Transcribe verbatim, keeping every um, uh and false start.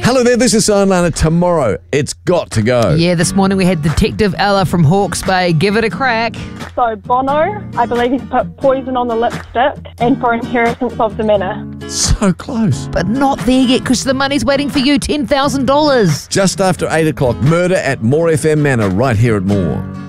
Hello there, this is Simon Lana. Tomorrow, it's got to go. Yeah, this morning we had Detective Ella from Hawke's Bay. Give it a crack. So Bono, I believe he's put poison on the lipstick, and for Inheritance of the Manor. So close. But not there yet, because the money's waiting for you, ten thousand dollars. Just after eight o'clock, Murder at More F M Manor, right here at More.